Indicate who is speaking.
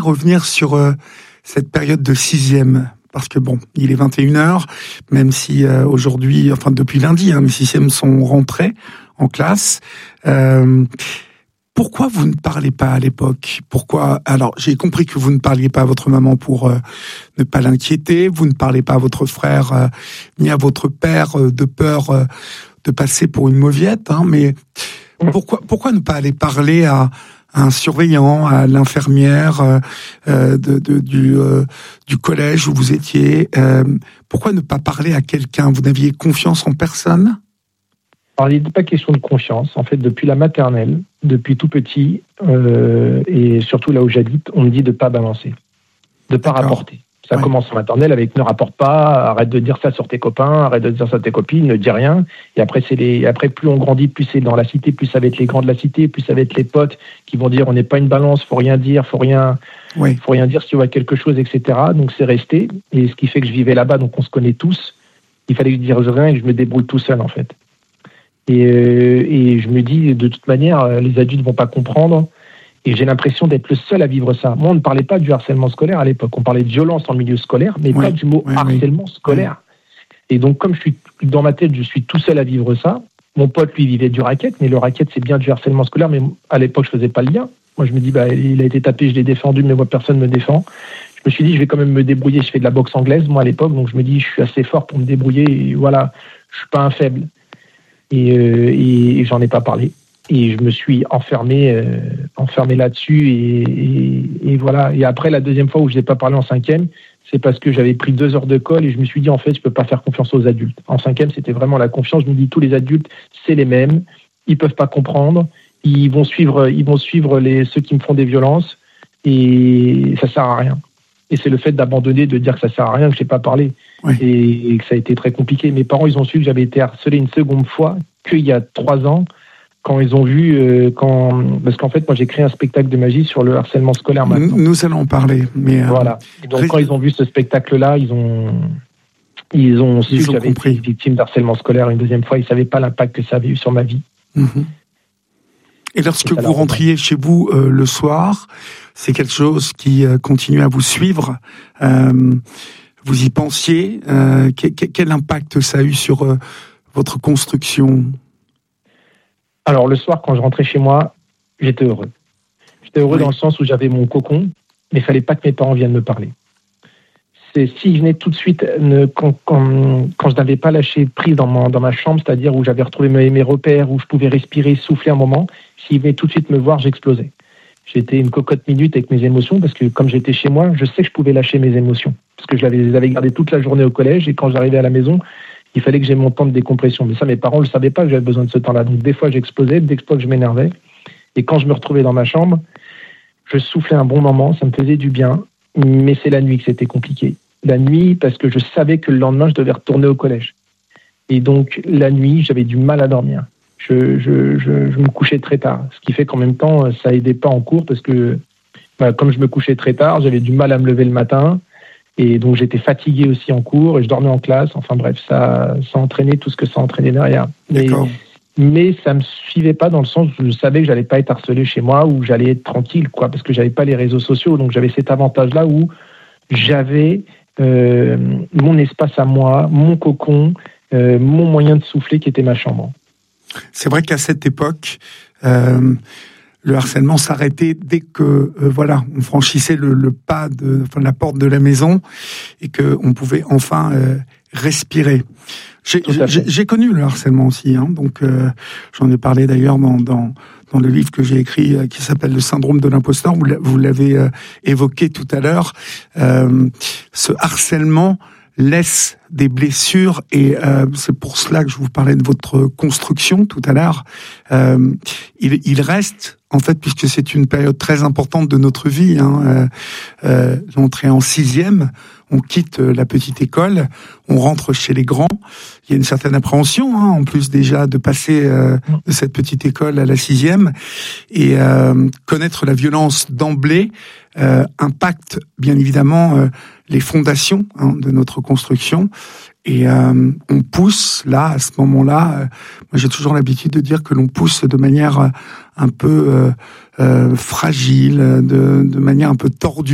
Speaker 1: revenir sur cette période de 6e. Parce que bon, il est 21h, même si aujourd'hui, enfin depuis lundi, les 6e sont rentrés en classe. Pourquoi vous ne parlez pas à l'époque ? Pourquoi ? Alors, j'ai compris que vous ne parliez pas à votre maman pour ne pas l'inquiéter. Vous ne parlez pas à votre frère ni à votre père de peur de passer pour une mauviette. Mais pourquoi ne pas aller parler à un surveillant, à l'infirmière du collège où vous étiez? Pourquoi ne pas parler à quelqu'un ? Vous n'aviez confiance en personne ?
Speaker 2: Alors, il n'est pas question de confiance. En fait, depuis la maternelle, depuis tout petit, et surtout là où j'habite, on me dit de ne pas balancer, de ne pas rapporter. Ça commence en maternelle avec ne rapporte pas, arrête de dire ça sur tes copains, arrête de dire ça à tes copines, ne dis rien. Et après, après plus on grandit, plus c'est dans la cité, plus ça va être les grands de la cité, plus ça va être les potes qui vont dire on n'est pas une balance, faut rien dire, faut rien dire si tu vois quelque chose, etc. Donc c'est resté. Et ce qui fait que je vivais là-bas, donc on se connaît tous. Il fallait que je dise rien et que je me débrouille tout seul en fait. Et je me dis, de toute manière, les adultes vont pas comprendre. Et j'ai l'impression d'être le seul à vivre ça. Moi, on ne parlait pas du harcèlement scolaire à l'époque. On parlait de violence en milieu scolaire, mais pas du mot harcèlement scolaire. Et donc, comme je suis dans ma tête, je suis tout seul à vivre ça. Mon pote, lui, vivait du racket, mais le racket, c'est bien du harcèlement scolaire. Mais à l'époque, je faisais pas le lien. Moi, je me dis, il a été tapé, je l'ai défendu, mais moi, personne me défend. Je me suis dit, je vais quand même me débrouiller. Je fais de la boxe anglaise, moi, à l'époque. Donc, je me dis, je suis assez fort pour me débrouiller. Et voilà, je suis pas un faible. Et j'en ai pas parlé. Et je me suis enfermé là-dessus. Et voilà. Et après, la deuxième fois où je n'ai pas parlé en 5e, c'est parce que j'avais pris 2 heures de colle et je me suis dit, en fait, je peux pas faire confiance aux adultes. En 5e, c'était vraiment la confiance. Je me dis, tous les adultes, c'est les mêmes. Ils peuvent pas comprendre. Ils vont suivre ceux qui me font des violences. Et ça sert à rien. Et c'est le fait d'abandonner, de dire que ça sert à rien, que j'ai pas parlé. Et que ça a été très compliqué. Mes parents, ils ont su que j'avais été harcelé une seconde fois, qu'il y a 3 ans, quand ils ont vu, parce qu'en fait, moi, j'ai créé un spectacle de magie sur le harcèlement scolaire maintenant.
Speaker 1: Nous allons en parler. Mais
Speaker 2: voilà. Et donc, quand ils ont vu ce spectacle-là, ils ont su que j'avais été victime d'harcèlement scolaire une deuxième fois. Ils savaient pas l'impact que ça avait eu sur ma vie.
Speaker 1: Et lorsque vous rentriez chez vous le soir, c'est quelque chose qui continue à vous suivre. Vous y pensiez. Quel impact ça a eu sur votre construction ?
Speaker 2: Alors, le soir, quand je rentrais chez moi, j'étais heureux. J'étais heureux dans le sens où j'avais mon cocon, mais il fallait pas que mes parents viennent me parler. S'ils venaient tout de suite, quand je n'avais pas lâché prise dans ma chambre, c'est-à-dire où j'avais retrouvé mes repères, où je pouvais respirer, souffler un moment, s'ils venaient tout de suite me voir, j'explosais. J'étais une cocotte minute avec mes émotions, parce que comme j'étais chez moi, je sais que je pouvais lâcher mes émotions. Parce que je les avais gardées toute la journée au collège, et quand j'arrivais à la maison, il fallait que j'aie mon temps de décompression. Mais ça, mes parents ne le savaient pas que j'avais besoin de ce temps-là. Donc des fois, j'explosais, des fois que je m'énervais. Et quand je me retrouvais dans ma chambre, je soufflais un bon moment, ça me faisait du bien. Mais c'est la nuit que c'était compliqué. La nuit, parce que je savais que le lendemain, je devais retourner au collège. Et donc, la nuit, j'avais du mal à dormir. Je me couchais très tard. Ce qui fait qu'en même temps, ça aidait pas en cours parce que, comme je me couchais très tard, j'avais du mal à me lever le matin. Et donc, j'étais fatigué aussi en cours et je dormais en classe. Enfin bref, ça entraînait tout ce que ça entraînait derrière. Mais ça me suivait pas dans le sens où je savais que j'allais pas être harcelé chez moi, où j'allais être tranquille, parce que j'avais pas les réseaux sociaux. Donc, j'avais cet avantage-là où j'avais mon espace à moi, mon cocon, mon moyen de souffler qui était ma chambre.
Speaker 1: C'est vrai qu'à cette époque, le harcèlement s'arrêtait dès que on franchissait le pas la porte de la maison et que on pouvait enfin respirer. J'ai connu le harcèlement aussi, donc j'en ai parlé d'ailleurs dans le livre que j'ai écrit qui s'appelle Le syndrome de l'imposteur. Vous l'avez évoqué tout à l'heure. Ce harcèlement laisse des blessures et c'est pour cela que je vous parlais de votre construction tout à l'heure. Il reste, en fait, puisque c'est une période très importante de notre vie, l'entrée en 6e, on quitte la petite école, on rentre chez les grands. Il y a une certaine appréhension, en plus déjà de passer de cette petite école à la 6e et connaître la violence d'emblée impacte bien évidemment les fondations de notre construction. Et on pousse là, à ce moment-là, moi j'ai toujours l'habitude de dire que l'on pousse de manière un peu fragile, de manière un peu tordue.